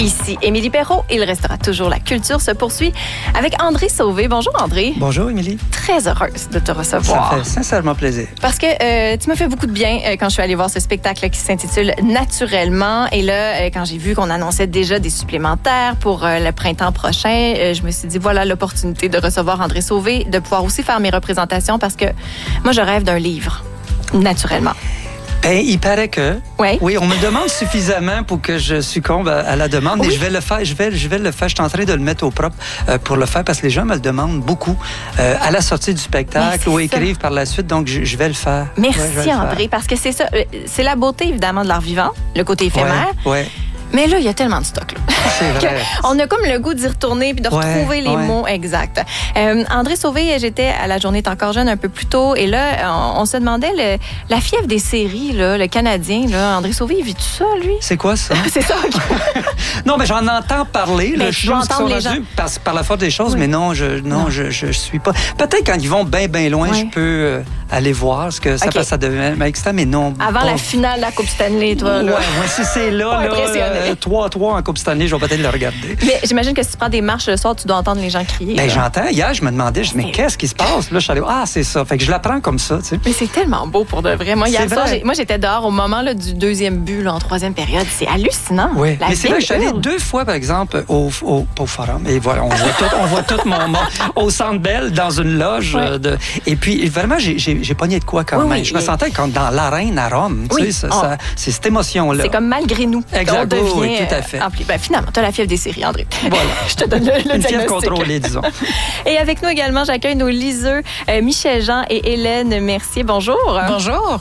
Ici Émilie Perrault. Il restera toujours la culture se poursuit avec André Sauvé. Bonjour André. Bonjour Émilie. Très heureuse de te recevoir. Ça fait sincèrement plaisir. Parce que tu m'as fait beaucoup de bien quand je suis allée voir ce spectacle qui s'intitule Naturellement. Et là, quand j'ai vu qu'on annonçait déjà des supplémentaires pour le printemps prochain, je me suis dit, voilà l'opportunité de recevoir André Sauvé, de pouvoir aussi faire mes représentations parce que moi, je rêve d'un livre, naturellement. Ben, il paraît que. Oui. Oui, on me demande suffisamment pour que je succombe à la demande. Oui. Et je vais le faire. Je vais le faire. Je suis en train de le mettre au propre pour le faire parce que les gens me le demandent beaucoup à la sortie du spectacle ou écrivent par la suite. Donc, je vais le faire. Merci André, parce que c'est ça. C'est la beauté, évidemment, de l'art vivant, le côté éphémère. Ouais. Mais là, il y a tellement de stock. Là. C'est vrai. On a comme le goût d'y retourner puis de retrouver les mots exacts. André Sauvé, j'étais à La Journée est encore jeune un peu plus tôt. Et là, on se demandait la fièvre des séries, là, le Canadien. Là, André Sauvé, il vit tout ça, lui? C'est quoi ça? C'est ça. Non, mais j'en entends parler. Mais Là, je dois entendre les gens. Par la force des choses, mais non, je suis pas. Peut-être quand ils vont bien loin, je peux aller voir ce que ça devient extra, mais non. Avant la finale de la Coupe Stanley, toi. Là. Ouais, si c'est là, 3-3 en Coupe Stanley, je vais peut-être le regarder. Mais j'imagine que si tu prends des marches le soir, tu dois entendre les gens crier. Ben, j'entends. Hier, je me demandais, mais qu'est-ce qui se passe? Là, je suis allé, c'est ça. Fait que je l'apprends comme ça, tu sais. Mais c'est tellement beau pour de vrai. Moi, hier soir, j'étais dehors au moment là, du deuxième but, là, en troisième période. C'est hallucinant. Oui, mais c'est là que je suis allé 2 fois, par exemple, au Forum. Et voilà, on voit tout mon au Centre Bell, dans une loge. Et puis, vraiment, j'ai pogné de quoi quand même. Je me sentais comme dans l'arène à Rome. Tu sais, c'est cette émotion-là. C'est comme malgré nous. Exact. Oui, tout à fait. Ben, finalement, tu as la fièvre des séries, André. Voilà. Je te donne le Une diagnostic. fièvre contrôlée, disons. Et avec nous également, j'accueille nos liseux, Michel Jean et Hélène Mercier. Bonjour. Bonjour.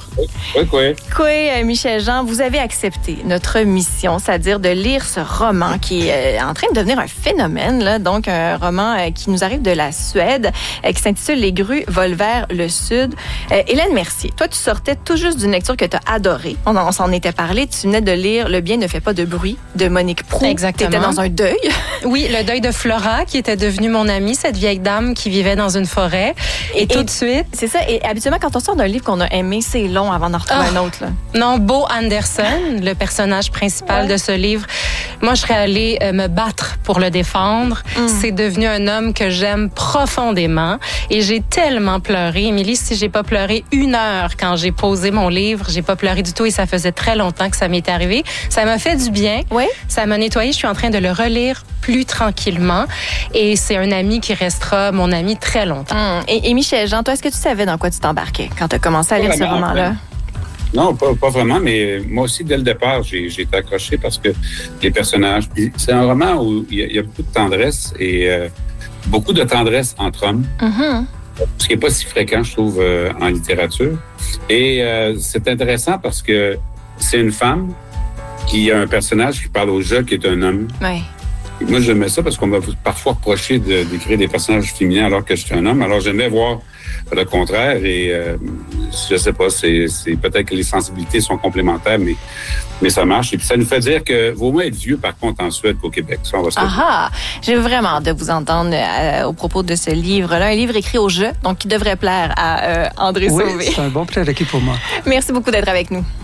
Oui, Michel Jean, vous avez accepté notre mission, c'est-à-dire de lire ce roman qui est en train de devenir un phénomène, là, donc un roman qui nous arrive de la Suède, qui s'intitule Les grues volent vers le sud. Hélène Mercier, toi, tu sortais tout juste d'une lecture que tu as adorée. On s'en était parlé. Tu venais de lire Le bien ne fait pas de bruit de Monique Proulx. Exactement. Tu étais dans un deuil. Oui, le deuil de Flora, qui était devenue mon amie, cette vieille dame qui vivait dans une forêt. Et tout de suite... C'est ça. Et habituellement, quand on sort d'un livre qu'on a aimé, c'est long avant d'en retrouver un autre. Là. Non, Bo Anderson, le personnage principal de ce livre, moi, je serais allée me battre pour le défendre. C'est devenu un homme que j'aime profondément. Et j'ai tellement pleuré. Émilie, si j'ai pas pleuré 1 heure quand j'ai posé mon livre, j'ai pas pleuré du tout. Et ça faisait très longtemps que ça m'était arrivé. Ça m'a fait du bien. Oui. Ça m'a nettoyé. Je suis en train de le relire plus tranquillement. Et c'est un ami qui restera mon ami très longtemps. Et Michel Jean, toi, est-ce que tu savais dans quoi tu t'embarquais quand tu as commencé à lire ce roman-là? Non, pas vraiment, mais moi aussi, dès le départ, j'ai été accroché parce que les personnages... C'est un roman où il y a beaucoup de tendresse et beaucoup de tendresse entre hommes. Ce qui n'est pas si fréquent, je trouve, en littérature. Et c'est intéressant parce que c'est une femme qui a un personnage qui parle au jeu, qui est un homme. Oui. Moi, j'aimais ça parce qu'on m'a parfois reproché d'écrire des personnages féminins alors que je suis un homme. Alors, j'aimais voir le contraire et je sais pas, c'est peut-être que les sensibilités sont complémentaires, mais ça marche. Et puis, ça nous fait dire que vaut mieux être vieux, par contre, en Suède qu'au Québec. Ça, on va se j'ai vraiment hâte de vous entendre au propos de ce livre-là. Un livre écrit au jeu, donc qui devrait plaire à André Sauvé. Oui, c'est un bon prérequis pour moi. Merci beaucoup d'être avec nous.